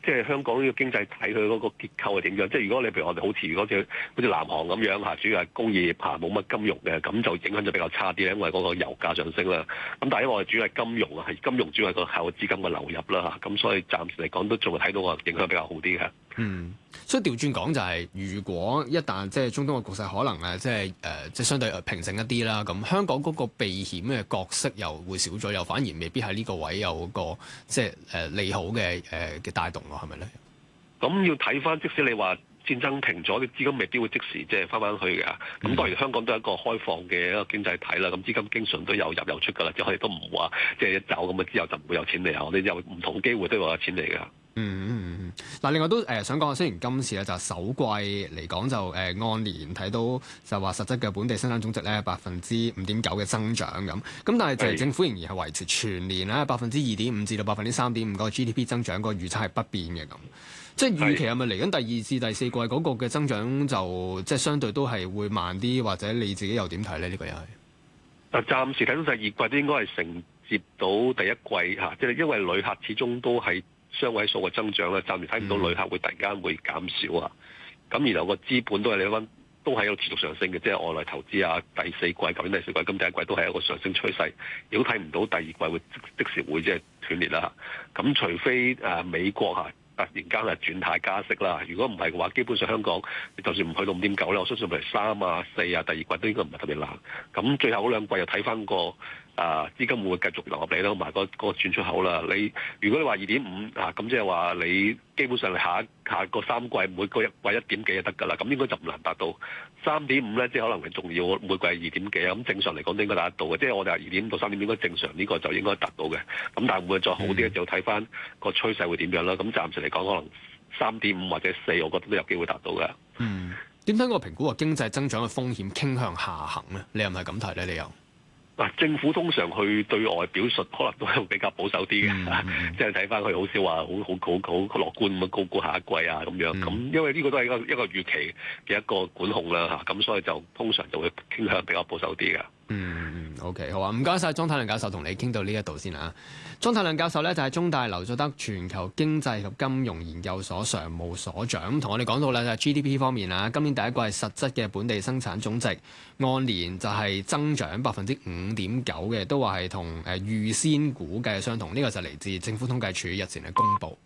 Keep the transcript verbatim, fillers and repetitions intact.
即係香港呢個經濟體佢嗰個結構係點樣？即係如果你譬如我哋好似如果似好似南韓咁樣嚇，主要係工業嚇，冇乜金融嘅，咁就影響就比較差啲咧，因為嗰個油價上升啦。咁但係因為我哋主要係金融啊，係金融主要係個靠資金嘅流入啦嚇，咁所以暫時嚟講都仲係睇到個影響比較好啲嘅。 嗯，所以調轉講就係、是，如果一旦即係中東嘅局勢可能誒，即係誒，即係相對平靜一啲啦，咁香港嗰個避險嘅角色又會少咗，又反而未必喺呢個位有個即係誒利好嘅誒嘅帶動咯，係咪咧？ 咁要睇翻，即使你話戰爭停咗，啲資金未必會即時即係翻返去嘅。咁當然香港都係一個開放嘅一個經濟體啦，咁資金經常都有入有出㗎啦，即係我哋都唔話即係一走咁啊之後就唔會有錢嚟啊，我哋有唔同機會都會有錢嚟㗎。嗯嗯嗯，嗱，另外都誒、呃、想講下，雖然今次咧就首季嚟講就誒、呃、按年睇到就話實質嘅本地生產總值咧百分之五點九嘅增長咁，咁但係就係政府仍然係維持全年咧百分之二點五至到百分之三點五個 G D P 增長個預測係不變嘅咁，即係預期係咪嚟緊第二至第四季嗰個嘅增長就即係相對都係會慢啲，或者你自己又點睇咧？呢、這個又係啊，暫時睇到第二季都應該係承接到第一季嚇，即係因為旅客始終都係雙位數嘅增長咧，暫時睇唔到旅客會突然間會減少啊。咁然後個資本都係你講都係有持續上升嘅，即係外來投資啊。第四季、舊年第四季、今第一季都係一個上升趨勢，亦都睇唔到第二季會即，即時會即係斷裂啦。咁除非誒、啊、美國嚇突然間係轉態加息啦，如果唔係嘅話，基本上香港你就算唔去到五點九咧，我相信譬如三啊、四啊，第二季都應該唔係特別難。咁最後嗰兩季又睇翻個。啊，資金會唔會繼續流入嚟啦，同埋個個轉出口啦。你如果你話二點五啊，咁即係話你基本上你下一下個三季每個一季一點幾就得㗎啦。咁應該就唔難達到三點五咧，即係可能係仲要每季係二點幾啊。咁正常嚟講都應該達得到嘅，即係我哋話二點五到三點應該正常，呢個就應該達到嘅。咁但係會唔會再好啲咧？就睇翻個趨勢會點樣啦。咁暫時嚟講，可能三點五或者四，我覺得都有機會達到嘅。 嗯，點睇個評估話經濟增長嘅風險傾向下行咧？你又唔係咁睇咧？你又？ 嗱，政府通常去對外表述，可能都係比較保守啲嘅，嗯、即係睇翻佢好少話好好好好樂觀咁樣高估下一季啊咁樣。咁、嗯、因為呢個都係一個一個預期嘅一個管控啦嚇，咁所以就通常就會傾向比較保守啲嘅。 嗯嗯，OK，好啊，唔該晒莊太量教授，同你傾到呢一度先啊。莊太量教授咧就係中大劉佐德全球經濟及金融研究所常務所長，同我哋講到咧就係 G D P 方面啊，今年第一季實質嘅本地生產總值按年就係增長百分之五點九嘅，都話係同誒預先估計相同。呢、這個就嚟自政府統計處日前嘅公佈。